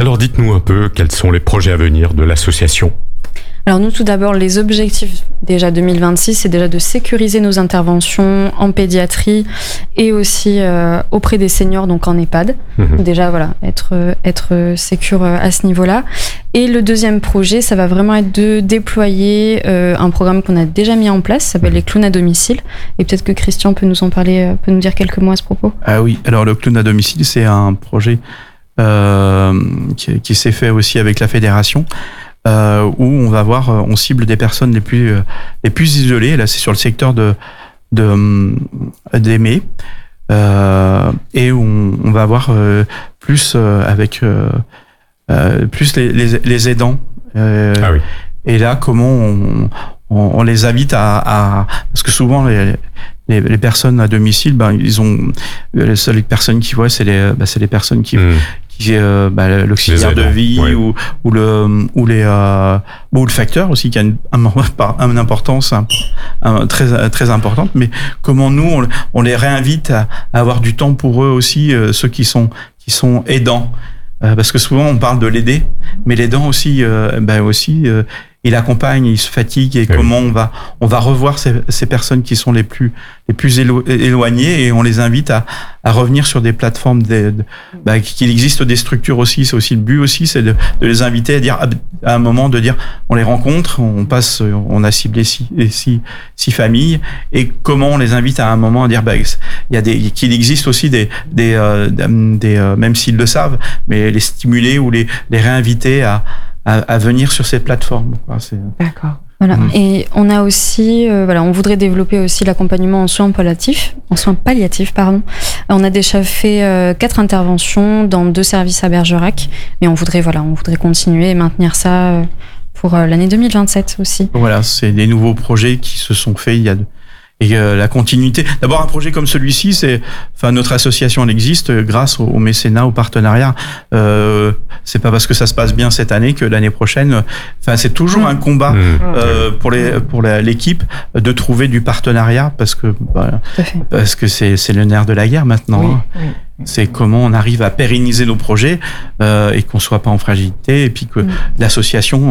Alors dites-nous un peu quels sont les projets à venir de l'association. Alors nous, tout d'abord, les objectifs déjà 2026, c'est déjà de sécuriser nos interventions en pédiatrie et aussi auprès des seniors, donc en EHPAD. Déjà, voilà, être sécure à ce niveau-là. Et le deuxième projet, ça va vraiment être de déployer un programme qu'on a déjà mis en place, ça s'appelle les clowns à domicile. Et peut-être que Christian peut nous en parler, peut nous dire quelques mots à ce propos. Ah oui, alors le clown à domicile, c'est un projet qui s'est fait aussi avec la fédération. Où on cible des personnes les plus isolées. Là, c'est sur le secteur d'Aimé, et où on va avoir plus avec plus les aidants. Ah oui. Et là, comment on les invite à parce que souvent les personnes à domicile, ils ont les seules personnes qui voient, c'est les personnes qui l'auxiliaire de vie, ouais. ou le facteur aussi qui a une importance très très importante. Mais comment nous on les réinvite à avoir du temps pour eux aussi, ceux qui sont aidants, parce que souvent on parle de l'aider, mais l'aidant aussi il accompagne, il se fatigue, et comment on va revoir ces personnes qui sont les plus éloignées, et on les invite à revenir sur des plateformes qu'il existe des structures aussi. C'est aussi le but aussi, c'est de les inviter à dire, à un moment, de dire, on les rencontre, on a ciblé six familles, et comment on les invite à un moment à dire, qu'il existe aussi des même s'ils le savent, mais les stimuler ou les réinviter à venir sur ces plateformes. D'accord. Voilà. Et on a aussi, on voudrait développer aussi l'accompagnement en soins palliatifs, On a déjà fait 4 interventions dans 2 services à Bergerac, mais on voudrait continuer et maintenir ça pour l'année 2027 aussi. Voilà, c'est des nouveaux projets qui se sont faits et la continuité. D'abord, un projet comme celui-ci, notre association, elle existe grâce au mécénat, au partenariat. C'est pas parce que ça se passe bien cette année que l'année prochaine. C'est toujours un combat pour l'équipe de trouver du partenariat, parce que c'est le nerf de la guerre maintenant. Oui, oui. C'est comment on arrive à pérenniser nos projets et qu'on soit pas en fragilité, et puis que l'association